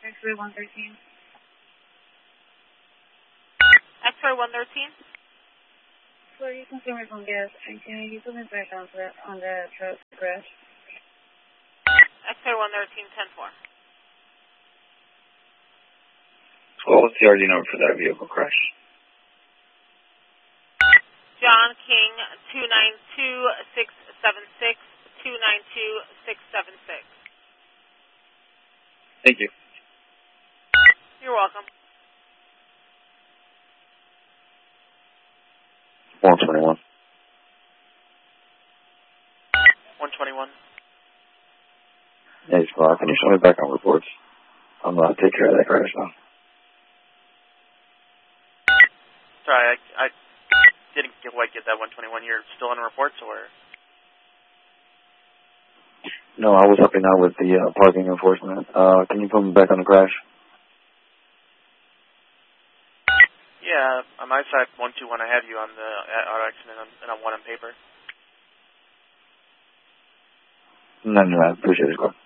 X-ray 113. X-ray 113? Sorry, consumers on gas. Can you put me back on the truck crash? X-ray 113, 10-4. Well, what's the RD number for that vehicle crash? John King, 292-676, 292-676. Thank you. You're welcome. 121. 121. Hey, Squad, can you show me back on reports? I'm going to take care of that crash now. Sorry, I didn't quite get that 121. You're still in reports, or? No, I was helping out with the parking enforcement. Can you put me back on the crash? Yeah, on my side, 121, I have you on the auto accident, and I'm one on paper. No, I appreciate it, Squad.